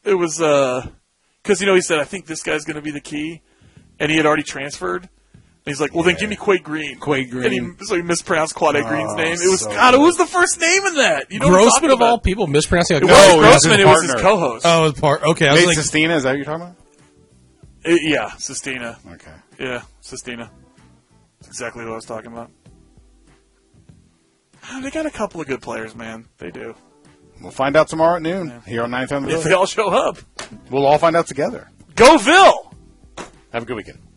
it was because he said I think this guy's going to be the key, and he had already transferred. And he's like, well, then give me Quade Green. Quade Green. And so he mispronounced Quade Green's name. It was who was the first name in that? You know Grossman of all people mispronouncing. It wasn't Grossman. It was his co-host. Oh, it was okay. I was Nate Sestina, is that what you're talking about? Yeah, Sestina. Okay. Yeah, Sestina. That's exactly what I was talking about. They got a couple of good players, man. They do. We'll find out tomorrow at noon here on 9th on the If they all show up. We'll all find out together. Go Ville! Have a good weekend.